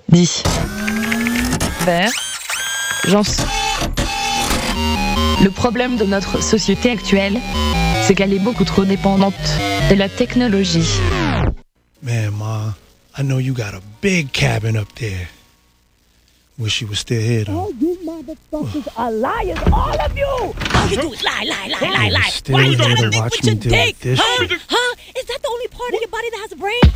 10. Vert. Le problème de notre société actuelle, c'est qu'elle est beaucoup trop dépendante de la technologie. Man, Ma, I know you got a big cabin up there. Wish you was still here, though. All you motherfuckers are liars, all of you! All you do is lie. Still here to watch me deal with this shit. Huh? Is that the only part of your body that has a brain?